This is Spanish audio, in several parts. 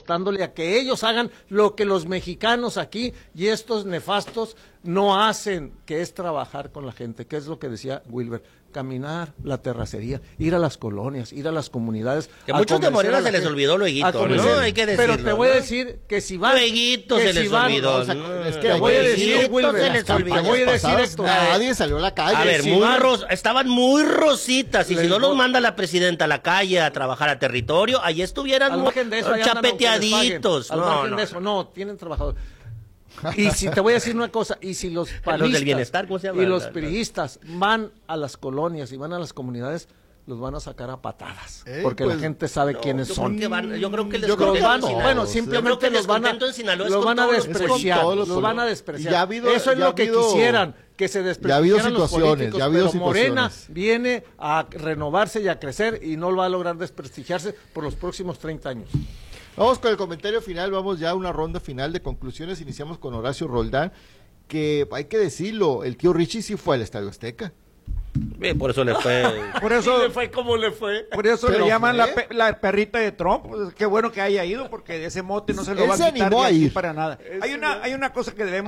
apostándole a que ellos hagan lo que los mexicanos aquí y estos nefastos no hacen, que es trabajar con la gente, que es lo que decía Wilber, caminar la terracería, ir a las colonias, ir a las comunidades. Que a muchos de Morena se les olvidó lueguito, ¿no? Hay que decirlo. Pero te voy a decir que si van... Lueguito se les olvidó. Te voy a decir, Wilber, te voy a decir esto. Nadie salió a la calle. A ver, estaban muy rositas, y si no los manda la presidenta a la calle a trabajar a territorio, allí estuvieran chapeteaditos. Al margen de eso, no, tienen trabajadores. Y si te voy a decir una cosa, y si los panistas del bienestar, ¿cómo se llama? Y los priistas van a las colonias y van a las comunidades, los van a sacar a patadas, porque pues, la gente sabe quiénes son. Yo creo que les bueno, simplemente los van a despreciar, los van a despreciar. Eso es lo que quisieran, que se despreciaran los políticos, pero Morena viene a renovarse y a crecer y no va a lograr desprestigiarse por los próximos 30 años. Vamos con el comentario final, vamos ya a una ronda final de conclusiones. Iniciamos con Horacio Roldán, que hay que decirlo, el tío Richie sí fue al Estadio Azteca. Por eso le fue. Por eso le fue como le fue. Por eso le llaman la perrita de Trump. Pues, qué bueno que haya ido, porque de ese mote no se lo va a quitar de aquí para nada. Hay una cosa que debemos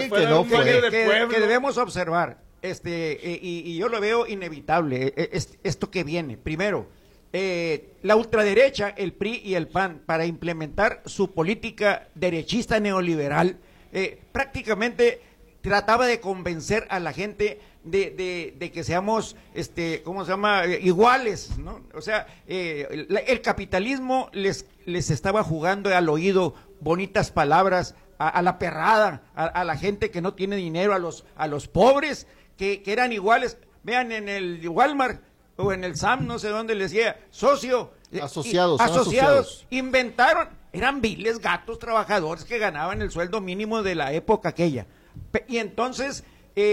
que debemos observar, y yo lo veo inevitable, esto que viene. Primero, la ultraderecha, el PRI y el PAN, para implementar su política derechista neoliberal, prácticamente trataba de convencer a la gente de que seamos, ¿cómo se llama?, iguales, ¿no? O sea, el capitalismo les estaba jugando al oído bonitas palabras, a la perrada, a la gente que no tiene dinero, a los pobres, que eran iguales. Vean, en el Walmart o en el SAM, no sé dónde les decía, asociados, inventaron, eran viles gatos trabajadores que ganaban el sueldo mínimo de la época aquella. Y entonces,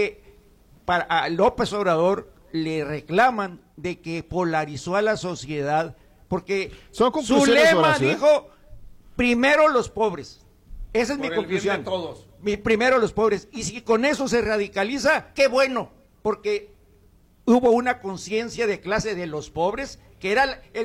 a López Obrador le reclaman de que polarizó a la sociedad, porque su lema dijo, primero los pobres. Esa es mi conclusión. Primero los pobres. Y si con eso se radicaliza, qué bueno, porque hubo una conciencia de clase de los pobres, que era el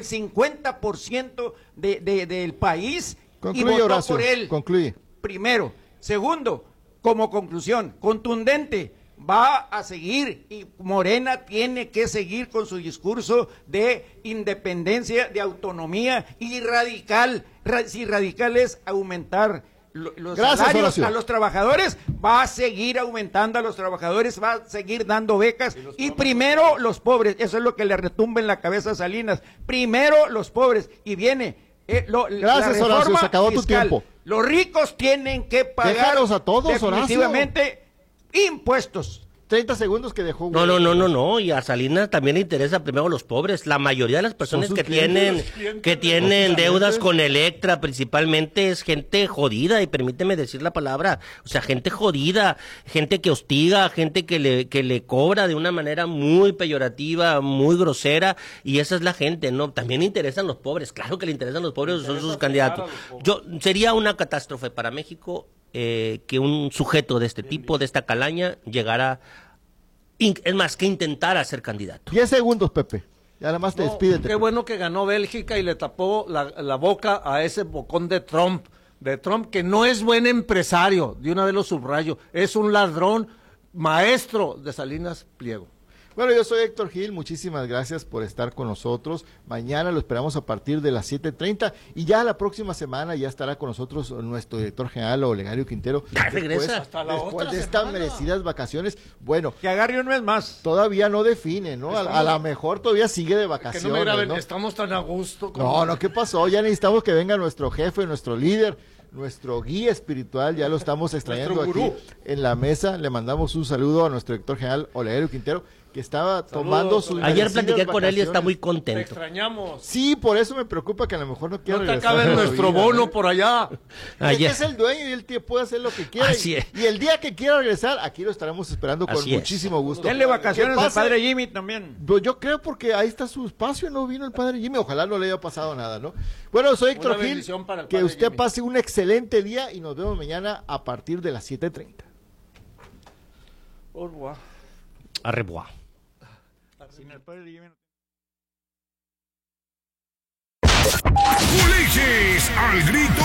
50% del país, y votó Horacio, por él. Concluye. Primero. Segundo, como conclusión, contundente, va a seguir, y Morena tiene que seguir con su discurso de independencia, de autonomía, y radical. Si radical es aumentar los salarios, Horacio, a los trabajadores, va a seguir aumentando a los trabajadores, va a seguir dando becas, y primero los pobres. Eso es lo que le retumba en la cabeza a Salinas, primero los pobres, y viene gracias, Horacio, se acabó fiscal. Tu tiempo. Los ricos tienen que pagar, déjalos a todos, definitivamente, Horacio, impuestos. 30 segundos que dejó. No, y a Salinas también le interesa primero los pobres. La mayoría de las personas que tienen deudas con Electra principalmente es gente jodida, y permíteme decir la palabra, o sea, gente jodida, gente que hostiga, gente que le cobra de una manera muy peyorativa, muy grosera, y esa es la gente, ¿no? También le interesan los pobres, claro que le interesan los pobres, son sus candidatos. Sería una catástrofe para México que un sujeto de este tipo, de esta calaña, llegara, es más, que intentara ser candidato. 10 segundos, Pepe. Y nada más te despídete. Qué bueno que ganó Bélgica y le tapó la boca a ese bocón de Trump, que no es buen empresario, de una vez lo subrayo, es un ladrón maestro de Salinas Pliego. Bueno, yo soy Héctor Gil, muchísimas gracias por estar con nosotros. Mañana lo esperamos a partir de las 7:30, y ya la próxima semana ya estará con nosotros nuestro director general, Olegario Quintero. Ya regresa. Después de estas merecidas vacaciones. Bueno, que agarre un mes más. Todavía no define, ¿no? A lo mejor todavía sigue de vacaciones. Que no me graben, ¿no? Estamos tan a gusto. No, ¿qué pasó? Ya necesitamos que venga nuestro jefe, nuestro líder, nuestro guía espiritual, ya lo estamos extrañando aquí en la mesa. Le mandamos un saludo a nuestro director general, Olegario Quintero, que estaba tomando sus ayer platiqué con él y está muy contento. Te extrañamos. Sí, por eso me preocupa que a lo mejor no quiera regresar. No te acabe nuestro bono por allá. Ayer. Es el dueño y él puede hacer lo que quiera. Y el día que quiera regresar, aquí lo estaremos esperando con muchísimo gusto. Denle vacaciones al padre Jimmy también. Yo creo, porque ahí está su espacio, no vino el padre Jimmy. Ojalá no le haya pasado nada, ¿no? Bueno, soy Héctor Gil. Que usted pase un excelente día y nos vemos mañana a partir de las 7:30. Au revoir. Au revoir. Sin el padre Jimmy. Ulises, al grito